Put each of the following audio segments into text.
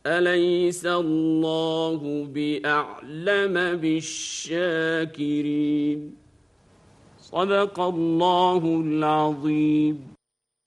أليس الله بأعلم بالشاكرين. صدق الله العظيم.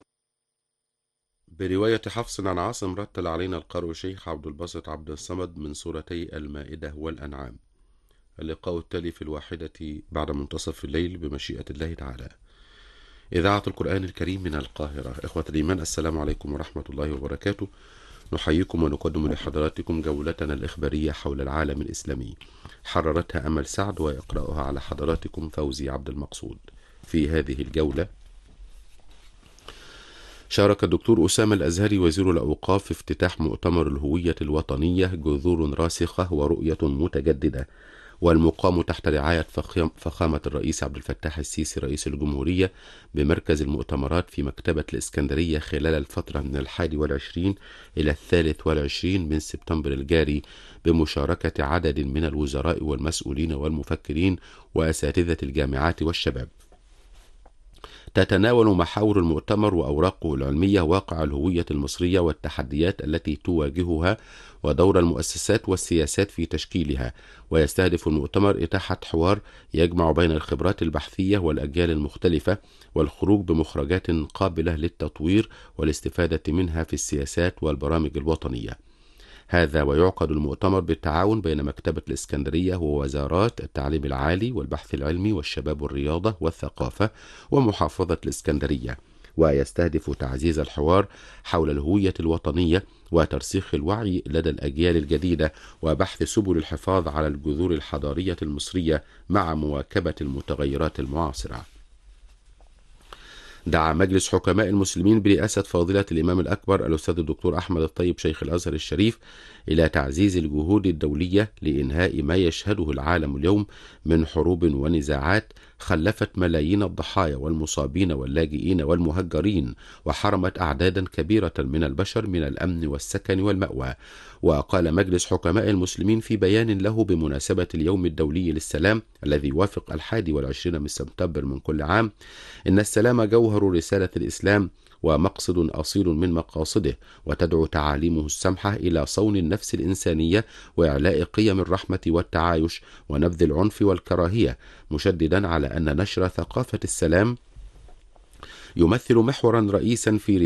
برواية حفص عن عاصم رتل علينا القارئ الشيخ عبد الباسط عبد الصمد من سورتي المائدة والأنعام. اللقاء التالي في 1 بعد منتصف الليل بمشيئة الله تعالى. إذاعة القرآن الكريم من القاهرة. إخوة الإيمان، السلام عليكم ورحمة الله وبركاته. نحييكم ونقدم لحضراتكم جولتنا الإخبارية حول العالم الإسلامي، حررتها أمل سعد ويقرأها على حضراتكم فوزي عبد المقصود. في هذه الجولة شارك الدكتور أسامة الأزهري وزير الأوقاف في افتتاح مؤتمر الهوية الوطنية جذور راسخة ورؤية متجددة، والمقام تحت رعاية فخامة الرئيس عبد الفتاح السيسي رئيس الجمهورية بمركز المؤتمرات في مكتبة الإسكندرية خلال الفترة من 21 إلى 23 من سبتمبر الجاري، بمشاركة عدد من الوزراء والمسؤولين والمفكرين وأساتذة الجامعات والشباب. تتناول محاور المؤتمر وأوراقه العلمية واقع الهوية المصرية والتحديات التي تواجهها ودور المؤسسات والسياسات في تشكيلها، ويستهدف المؤتمر إتاحة حوار يجمع بين الخبرات البحثية والأجيال المختلفة والخروج بمخرجات قابلة للتطوير والاستفادة منها في السياسات والبرامج الوطنية. هذا ويعقد المؤتمر بالتعاون بين مكتبة الإسكندرية ووزارات التعليم العالي والبحث العلمي والشباب والرياضة والثقافة ومحافظة الإسكندرية، ويستهدف تعزيز الحوار حول الهوية الوطنية وترسيخ الوعي لدى الأجيال الجديدة وبحث سبل الحفاظ على الجذور الحضارية المصرية مع مواكبة المتغيرات المعاصرة. دعا مجلس حكماء المسلمين برئاسة فاضلة الإمام الأكبر الأستاذ الدكتور أحمد الطيب شيخ الأزهر الشريف إلى تعزيز الجهود الدولية لإنهاء ما يشهده العالم اليوم من حروب ونزاعات خلفت ملايين الضحايا والمصابين واللاجئين والمهجرين، وحرمت أعدادا كبيرة من البشر من الأمن والسكن والمأوى. وقال مجلس حكماء المسلمين في بيان له بمناسبة اليوم الدولي للسلام الذي يوافق 21 من سبتمبر من كل عام: إن السلام جوهر رسالة الإسلام ومقصد أصيل من مقاصده، وتدعو تعاليمه السمحة إلى صون النفس الإنسانية وإعلاء قيم الرحمة والتعايش ونبذ العنف والكراهية، مشددا على أن نشر ثقافة السلام يمثل محورا رئيسا في